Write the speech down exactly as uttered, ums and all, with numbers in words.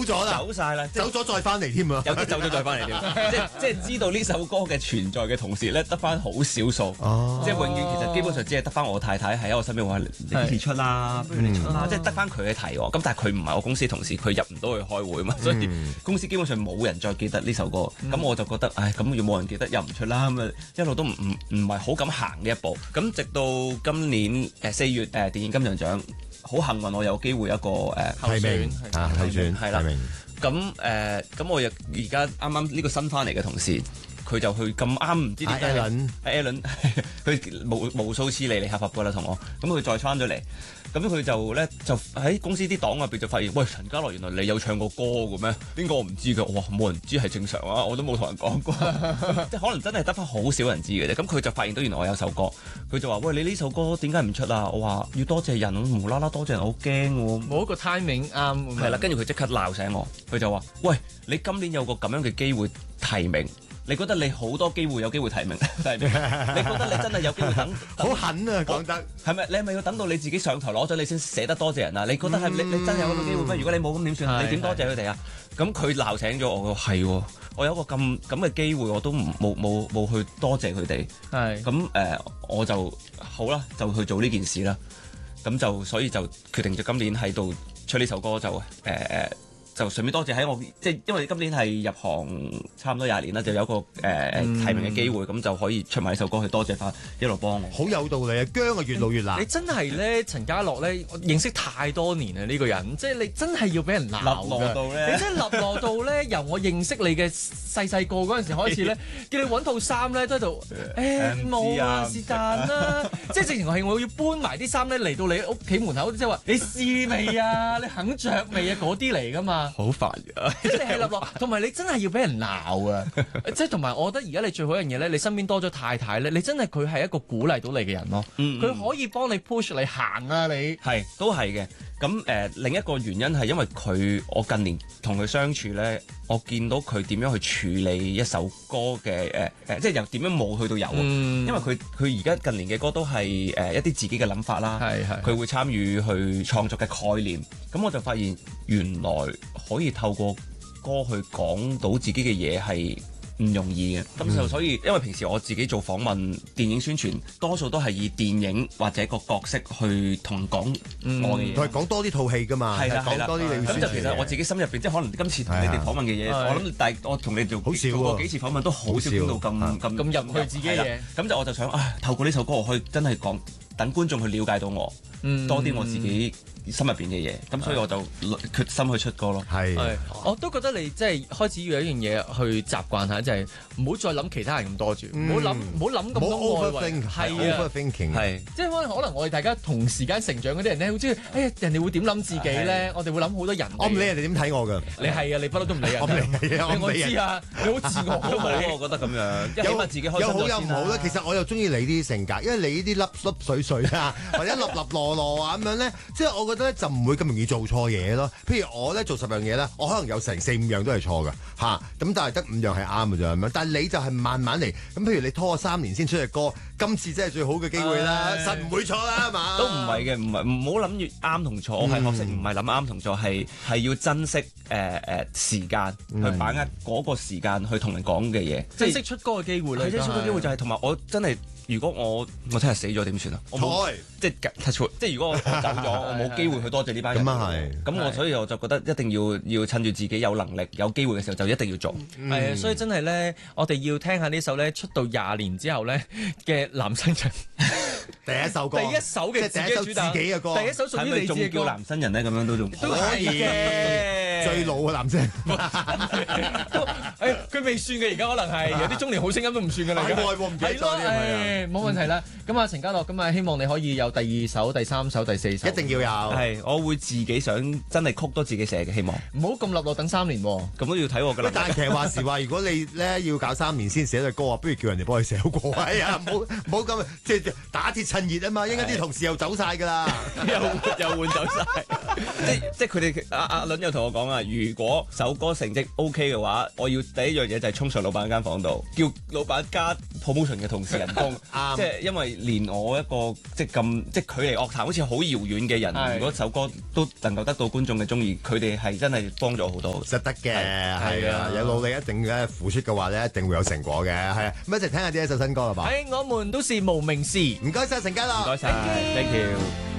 咗啦， 走晒啦， 走咗再翻嚟添啊！ 有啲走咗再翻嚟添，即係即係知道呢首歌嘅存在嘅同時咧，得翻好少數， 哦、 即係永遠其實基本上只係得翻我太太喺我身邊話你你出啦，不如你出啦，即係得翻佢嘅提我。咁但係佢唔係我公司同事，佢入唔到去開會嘛，所以公司基本上冇人再記得呢首歌。咁、嗯、我就覺得，唉，咁要冇人記得又唔出啦，咁啊一路都唔唔唔係好敢行呢一步。咁直到今年誒四月誒、呃、電影金像獎，好幸運我有機會一個誒、呃、 提名啊，提選係啦。 咁誒咁我又而家啱啱呢個新翻嚟嘅同事，佢就去咁啱唔知點解 Alan Alan 佢無無數次嚟嚟合合噶啦同我，咁佢再翻咗嚟，咁佢就咧就喺公司啲檔入邊就發現，喂，陳家樂原來你有唱過歌嘅咩？邊個我唔知㗎？哇，冇人知係正常啊，我都冇同人講過，即係可能真係得翻好少人知嘅啫。咁佢就發現到原來我有首歌，佢就話：喂，你呢首歌點解唔出啊？我話要多謝人，無啦啦多謝人，好驚喎。 冇一個 timing 啱。 係啦，跟住佢即刻鬧醒我，佢就話：喂，你今年有個咁樣嘅機會提名。你覺得你好多機會有機會提名？你覺得你真係有機會等？ 好狠啊！講得係咪？你係咪要等到你自己上台攞咗你先捨得多謝人啊？你覺得係、嗯、你你真係有嗰個機會咩？如果你冇咁點算？你點多謝佢哋啊？咁佢鬧醒咗我，係喎，我有一個咁咁嘅機會，我都冇冇冇去多謝佢哋。係咁誒，我就好啦，就去做呢件事啦。咁就所以就決定咗今年喺度出呢首歌就誒誒。呃就順便多謝喺我，即係因為今年係入行差唔多廿年啦，就有一個誒、呃嗯、提名嘅機會，咁就可以出埋呢首歌去多謝翻一路幫我。 好有道理啊！姜啊越老越辣。 你真係咧，陳家樂咧，我認識太多年啊呢、呢個人，即係你真係要俾人鬧㗎。 落到咧， 你真係立落到咧，由我認識你嘅細細個嗰陣時開始咧，叫你揾套衫咧都喺度誒冇啊是但啦，即係直情係我要搬埋啲衫咧嚟到你屋企門口，即係話你試未啊？你肯着未啊？嗰啲嚟㗎嘛。 好煩㗎！ 即係你係立落，同埋你真係要俾人鬧啊！即係同埋，我覺得而家你最好一樣嘢咧，你身邊多咗太太咧，你真係佢係一個鼓勵到你嘅人咯。佢、嗯嗯、可以幫你 push 你行啊！你係都係嘅。咁誒、呃，另一個原因係因為佢，我近年同佢相處咧，我見到佢點樣去處理一首歌嘅誒誒，即係由點樣冇去到有。嗯、因為佢佢而家近年嘅歌都係誒、呃、一啲自己嘅諗法啦，佢會參與去創作嘅概念。咁我就發現原來可以透過歌去講到自己嘅嘢係唔容易嘅。咁就、嗯、所以，因為平時我自己做訪問、電影宣傳，多數都係以電影或者個角色去同人講我嘅嘢。 佢係講多啲套戲㗎嘛， 係啦係啦。 講多啲你宣傳嘅嘢。咁就其實我自己心入邊，即係可能今次同你哋訪問嘅嘢，我諗但係我同你做好少做過幾次訪問，都好少傾到咁咁咁入去自己嘅嘢。 咁就我就想，唉，透過呢首歌，我可以真係講，等觀眾去了解到我，嗯、多啲我自己心入邊嘅嘢，咁所以我就決心去出歌咯。 係， 我都覺得你即係開始要有一樣嘢去習慣下，就係唔好再諗其他人咁多住，唔好諗唔好諗咁多外圍。係啊 ，overthinking 係，即係可能可能我哋大家同時間成長嗰啲人咧，好中意，哎呀人哋會點諗自己咧？我哋會諗好多人。 我唔理人哋點睇我㗎。 你係啊，你不嬲都唔理人。我唔理啊，我知啊，你好自我都好，我覺得咁樣。有自己開心有好有唔好啦。其實我又中意你啲性格，因為你呢啲粒粒水水啊，或者立立落落啊咁樣咧，即係我覺得咧就唔會咁容易做錯嘢咯。譬如我咧做十樣嘢咧，我可能有成四五樣都係錯㗎嚇，咁但係得五樣係啱㗎咋咁樣。但係你就係慢慢嚟，咁譬如你拖咗三年先出隻歌，今次真係最好嘅機會啦，實唔會錯啦，係嘛？ 都唔係嘅，唔係唔好諗住啱同錯，我係學識唔係諗啱同錯，係係要珍惜誒誒時間，去把握嗰個時間去同人講嘅嘢， 珍惜出歌嘅機會啦。 珍惜出歌機會就係同埋我真係。如果我我聽日死咗點算啊？我冇即係即係如果我走咗，我冇機會去多謝呢班人。咁啊係。咁我所以我就覺得一定要要趁住自己有能力、有機會嘅時候，就一定要做。 係啊，所以真係咧，我哋要聽下呢首咧出道廿年之後咧嘅男新人第一首歌， 第一首嘅自己主打自己嘅歌， 第一首屬於你自己嘅歌。 叫男新人咧，咁樣都仲都係嘅， 最老嘅男聲。 誒，佢未算嘅，而家可能係有啲中年好聲音都唔算嘅啦。 係喎，唔記得咗添，係啊， 冇問題啦。咁啊，陳家樂，咁啊，希望你可以有第二首、第三首、第四首， 一定要有。 係，我會自己想真係曲都自己寫嘅，希望。 唔好咁立落等三年喎， 咁都要睇我㗎啦。 但係其實話時話，如果你咧要搞三年先寫隻歌啊，不如叫人哋幫你寫好過。哎呀，唔好唔好咁，即係打鐵趁熱啊嘛，應該啲同事又走晒㗎啦， 又又換走晒。即即係佢哋阿阿倫又同我講啊，如果首歌成績 OK 嘅話，我要第一樣嘢就係衝上老闆間房度，叫老闆加 promotion 嘅同事人工。 啱即係因為連我一個即係咁即係距離樂壇好似好遙遠嘅人， 係如果首歌都能夠得到觀眾嘅中意，佢哋係真係幫咗好多。 實得嘅，係係啊啊，有努力一定嘅付出嘅話咧，一定會有成果嘅，係啊。咁一齊聽下呢一首新歌啦吧。 喺我們都是無名氏。 唔該晒，陳家樂。 唔該晒 thank you。